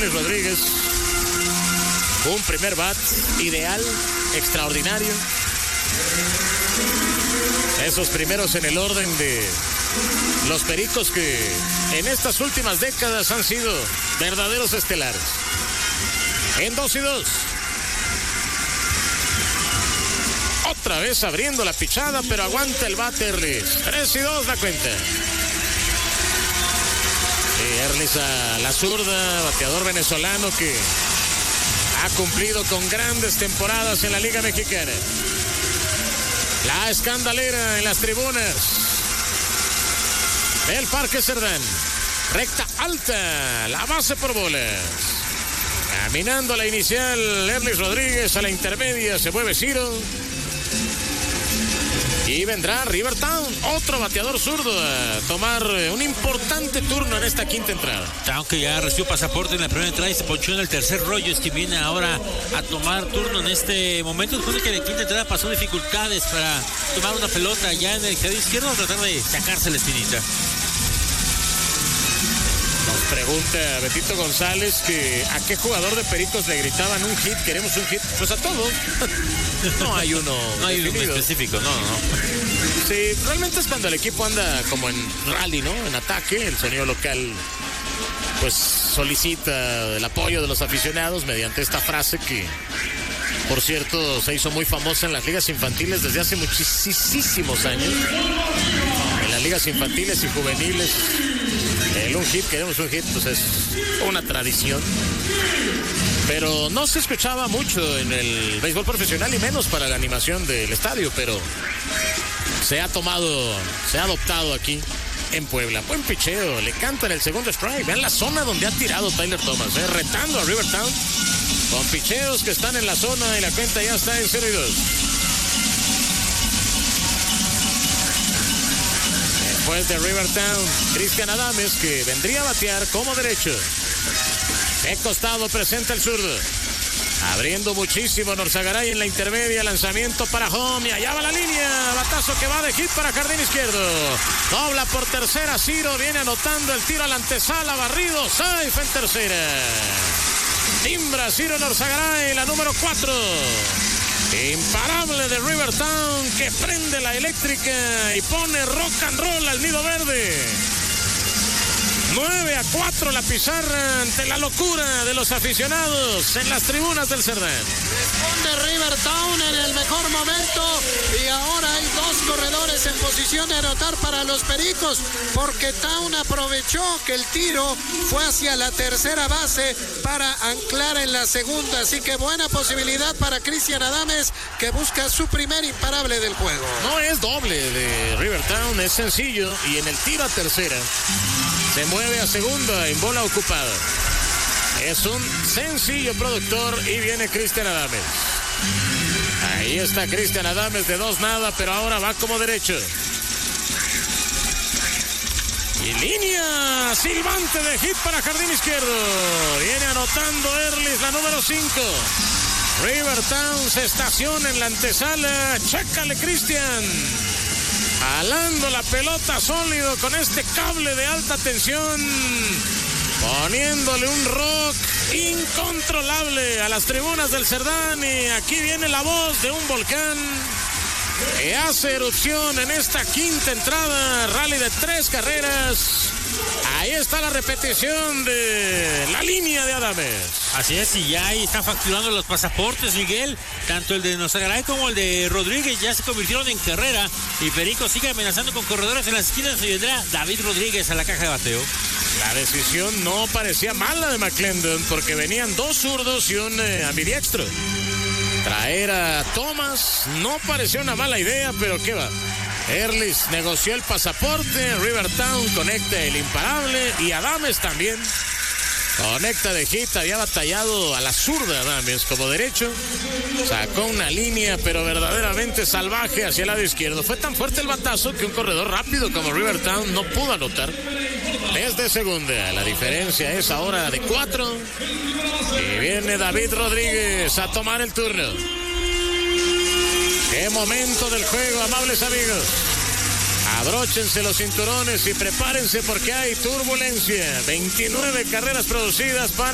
Erlis Rodríguez. Un primer bat ideal, extraordinario. Esos primeros en el orden de los Pericos que en estas últimas décadas han sido verdaderos estelares. En 2-2. Otra vez abriendo la pichada, pero aguanta el bate Erlis. 3-2 la cuenta. Y Erlis a la zurda, bateador venezolano que ha cumplido con grandes temporadas en la Liga Mexicana. La escandalera en las tribunas del Parque Cerdán. Recta alta, la base por bolas. Caminando a la inicial, Erlis Rodríguez a la intermedia, se mueve Ciro. Y vendrá River Town, otro bateador zurdo, a tomar un importante turno en esta quinta entrada. Aunque ya recibió pasaporte en la primera entrada y se ponchó en el tercer rollo, es que viene ahora a tomar turno en este momento, después de que en la quinta entrada pasó dificultades para tomar una pelota ya en el jardín izquierdo, a tratar de sacarse la espinita. Nos pregunta Betito González que a qué jugador de Pericos le gritaban un hit, queremos un hit. Pues a todos. No hay uno. No hay uno específico, no. Sí, realmente es cuando el equipo anda como en rally, ¿no? En ataque, el sonido local pues solicita el apoyo de los aficionados mediante esta frase que, por cierto, se hizo muy famosa en las ligas infantiles desde hace muchísimos años. En las ligas infantiles y juveniles, el un hit, queremos un hit, pues es una tradición. Pero no se escuchaba mucho en el béisbol profesional y menos para la animación del estadio, pero se ha adoptado aquí en Puebla. Buen picheo, le cantan el segundo strike. Vean la zona donde ha tirado Tyler Thomas, retando a River Town con picheos que están en la zona y la cuenta ya está en 0-2. Después de River Town, Cristian Adames, que vendría a batear como derecho. De costado presenta el zurdo. Abriendo muchísimo Norzagaray en la intermedia. Lanzamiento para home y allá va la línea. Batazo que va de hit para jardín izquierdo. Dobla por tercera. Ciro viene anotando el tiro a la antesala. Barrido. Safe en tercera. Timbra Ciro Norzagaray, la número 4. Imparable de River Town, que prende la eléctrica y pone rock and roll al nido verde. 9-4 la pizarra ante la locura de los aficionados en las tribunas del Cerdán. Responde River Town en el mejor momento y ahora hay dos corredores en posición de anotar para los Pericos, porque Town aprovechó que el tiro fue hacia la tercera base para anclar en la segunda, así que buena posibilidad para Cristian Adames, que busca su primer imparable del juego. No es doble de River Town, es sencillo, y en el tiro a tercera se mueve a segunda en bola ocupada. Es un sencillo productor y viene Cristian Adames. Ahí está Cristian Adames de 2-0, pero ahora va como derecho. Y línea silbante de hit para jardín izquierdo. Viene anotando Erlis, la número 5. River Town se estaciona en la antesala. Chécale, Cristian. Jalando la pelota sólido con este cable de alta tensión, poniéndole un rock incontrolable a las tribunas del Cerdán. Y aquí viene la voz de un volcán que hace erupción en esta quinta entrada, rally de 3 carreras. Ahí está la repetición de la línea de Adames. Así es, y ya ahí están facturando los pasaportes, Miguel. Tanto el de Norzagaray como el de Rodríguez ya se convirtieron en carrera. Y Perico sigue amenazando con corredores en las esquinas. Y vendrá David Rodríguez a la caja de bateo. La decisión no parecía mala de McClendon, porque venían 2 zurdos y un ambidiestro. Traer a Thomas no pareció una mala idea, pero ¿qué va? Erlis negoció el pasaporte, River Town conecta el imparable y Adames también conecta de hit. Había batallado a la zurda Adames como derecho, sacó una línea pero verdaderamente salvaje hacia el lado izquierdo. Fue tan fuerte el batazo que un corredor rápido como River Town no pudo anotar desde segunda. La diferencia es ahora de 4 y viene David Rodríguez a tomar el turno. Qué momento del juego, amables amigos. Abróchense los cinturones y prepárense porque hay turbulencia. 29 carreras producidas para